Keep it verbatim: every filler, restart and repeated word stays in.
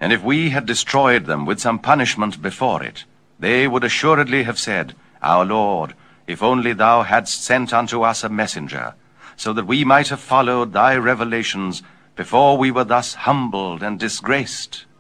And if we had destroyed them with some punishment before it, they would assuredly have said, Our Lord, if only thou hadst sent unto us a messenger, so that we might have followed thy revelations before we were thus humbled and disgraced.